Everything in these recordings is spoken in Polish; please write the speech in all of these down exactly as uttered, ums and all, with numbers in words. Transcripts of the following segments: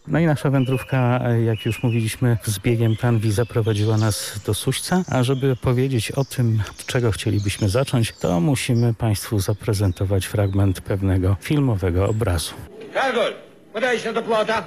No i nasza wędrówka, jak już mówiliśmy, z biegiem Tanwi zaprowadziła nas do Suśca, a żeby powiedzieć o tym, od czego chcielibyśmy zacząć, to musimy Państwu zaprezentować fragment pewnego filmowego obrazu. Kargul, podejdź no do płota.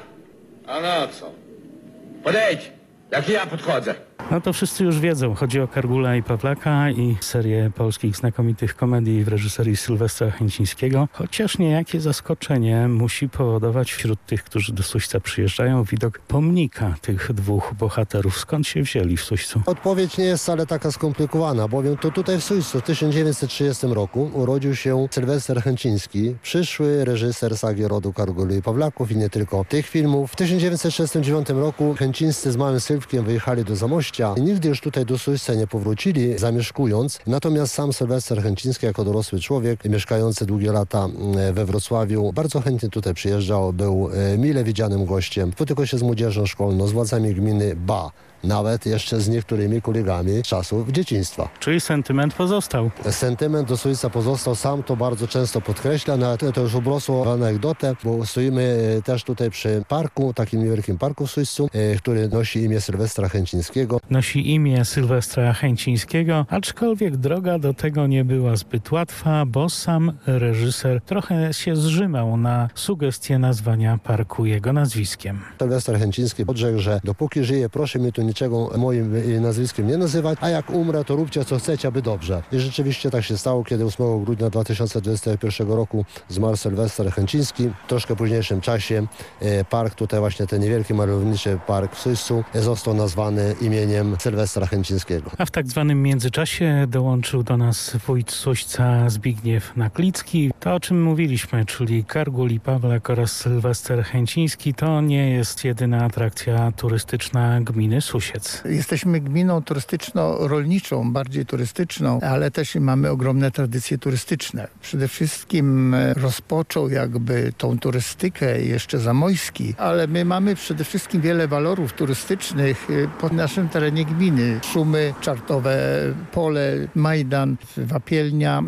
A na co? Podejdź, jak ja podchodzę. No to wszyscy już wiedzą. Chodzi o Kargula i Pawlaka i serię polskich znakomitych komedii w reżyserii Sylwestra Chęcińskiego. Chociaż niejakie zaskoczenie musi powodować wśród tych, którzy do Suśca przyjeżdżają, widok pomnika tych dwóch bohaterów. Skąd się wzięli w Suścu? Odpowiedź nie jest wcale taka skomplikowana, bowiem to tutaj w Suścu w tysiąc dziewięćset trzydziestym roku urodził się Sylwester Chęciński, przyszły reżyser sagi rodu Karguli i Pawlaków i nie tylko tych filmów. W tysiąc dziewięćset trzydziestym dziewiątym roku Chęcińscy z małym Sylwkiem wyjechali do Zamościa. Nigdy już tutaj do Suśca nie powrócili, zamieszkując. Natomiast sam Sylwester Chęciński jako dorosły człowiek, mieszkający długie lata we Wrocławiu, bardzo chętnie tutaj przyjeżdżał, był mile widzianym gościem. Spotykał się z młodzieżą szkolną, z władzami gminy, ba, nawet jeszcze z niektórymi kolegami z czasów dzieciństwa. Czyli sentyment pozostał. Sentyment do Suśca pozostał, sam to bardzo często podkreśla, nawet to już obrosło w anegdotę, bo stoimy też tutaj przy parku, takim niewielkim parku w Suścu, który nosi imię Sylwestra Chęcińskiego. Nosi imię Sylwestra Chęcińskiego, aczkolwiek droga do tego nie była zbyt łatwa, bo sam reżyser trochę się zrzymał na sugestię nazwania parku jego nazwiskiem. Sylwester Chęciński odrzekł, że dopóki żyję, proszę mi tu niczego moim nazwiskiem nie nazywać, a jak umrę, to róbcie co chcecie, aby dobrze. I rzeczywiście tak się stało, kiedy ósmego grudnia dwa tysiące dwudziestego pierwszego roku zmarł Sylwester Chęciński. W troszkę późniejszym czasie park, tutaj właśnie ten niewielki malowniczy park w Suścu, został nazwany imieniem Sylwestra Chęcińskiego. A w tak zwanym międzyczasie dołączył do nas wójt Suśca Zbigniew Naklicki. To, o czym mówiliśmy, czyli Kargul i Pawlak oraz Sylwester Chęciński, to nie jest jedyna atrakcja turystyczna gminy Susiec. Jesteśmy gminą turystyczno-rolniczą, bardziej turystyczną, ale też mamy ogromne tradycje turystyczne. Przede wszystkim rozpoczął jakby tą turystykę jeszcze Zamojski, ale my mamy przede wszystkim wiele walorów turystycznych po naszym terenie gminy. Szumy, Czartowe Pole, Majdan, Wapielnia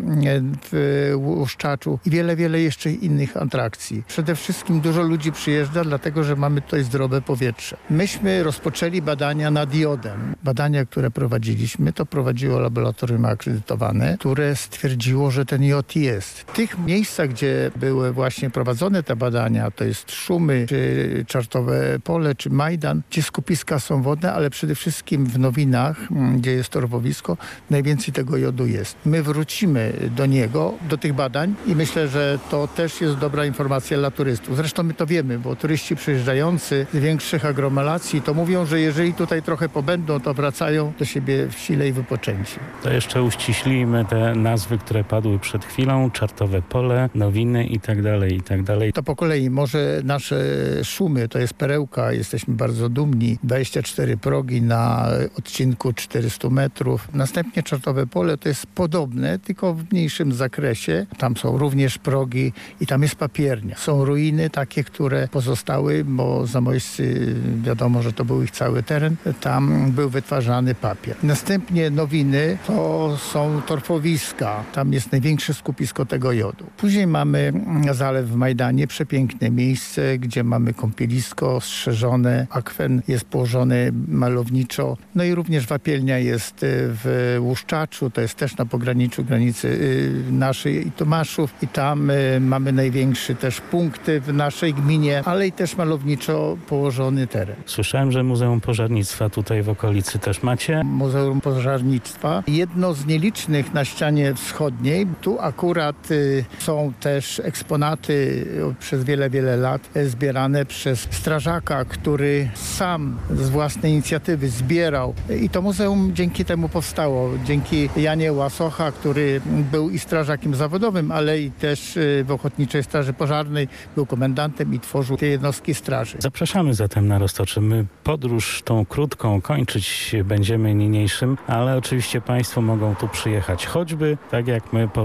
w Łuszczaczu i wiele, wiele jeszcze innych atrakcji. Przede wszystkim dużo ludzi przyjeżdża, dlatego że mamy tutaj zdrowe powietrze. Myśmy rozpoczęli badania nad jodem. Badania, które prowadziliśmy, to prowadziło laboratorium akredytowane, które stwierdziło, że ten jod jest. W tych miejscach, gdzie były właśnie prowadzone te badania, to jest Szumy, czy Czartowe Pole, czy Majdan, gdzie skupiska są wodne, ale przede wszystkim w Nowinach, gdzie jest torfowisko, najwięcej tego jodu jest. My wrócimy do niego, do tych badań i myślę, że to też jest dobra informacja dla turystów. Zresztą my to wiemy, bo turyści przyjeżdżający z większych aglomeracji to mówią, że jeżeli tutaj trochę pobędą, to wracają do siebie w sile i wypoczęci. To jeszcze uściślimy te nazwy, które padły przed chwilą. Czartowe Pole, Nowiny i tak dalej, i tak dalej. To po kolei. Może nasze Szumy, to jest perełka, jesteśmy bardzo dumni. dwadzieścia cztery progi na odcinku czterysta metrów. Następnie Czartowe Pole to jest podobne, tylko w mniejszym zakresie. Tam są również progi i tam jest papiernia. Są ruiny takie, które pozostały, bo zamojscy, wiadomo, że to był ich cały teren. Tam był wytwarzany papier. Następnie Nowiny to są torfowiska. Tam jest największe skupisko tego jodu. Później mamy zalew w Majdanie, przepiękne miejsce, gdzie mamy kąpielisko strzeżone. Akwen jest położony malowniczo. No i również Wapielnia jest w Łuszczaczu. To jest też na pograniczu granicy naszej i Tomaszów. I tam mamy największy też punkt w naszej gminie, ale i też malowniczo położony teren. Słyszałem, że Muzeum Pożarnictwa tutaj w okolicy też macie. Muzeum Pożarnictwa. Jedno z nielicznych na ścianie wschodniej. Tu akurat y, są też eksponaty y, przez wiele, wiele lat y, zbierane przez strażaka, który sam z własnej inicjatywy zbierał. Y, I to muzeum dzięki temu powstało. Dzięki Janie Łasocha, który był i strażakiem zawodowym, ale i też y, w Ochotniczej Straży Pożarnej był komendantem i tworzył te jednostki straży. Zapraszamy zatem na Roztocze. My podróż tą krótką kończyć będziemy niniejszym, ale oczywiście Państwo mogą tu przyjechać choćby, tak jak my, po